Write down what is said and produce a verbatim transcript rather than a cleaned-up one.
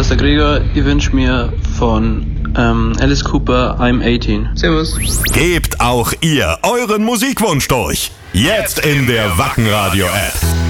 ist der Gregor. Ich wünsche mir von ähm, Alice Cooper I'm achtzehn. Servus. Gebt auch ihr euren Musikwunsch durch. Jetzt in der Wacken Radio App.